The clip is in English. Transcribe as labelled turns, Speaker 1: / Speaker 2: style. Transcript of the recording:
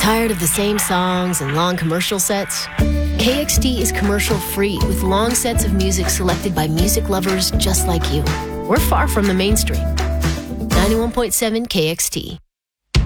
Speaker 1: Tired of the same songs and long commercial sets? KXT is commercial-free with long sets of music selected by music lovers just like you. We're far from the mainstream. 91.7 KXT.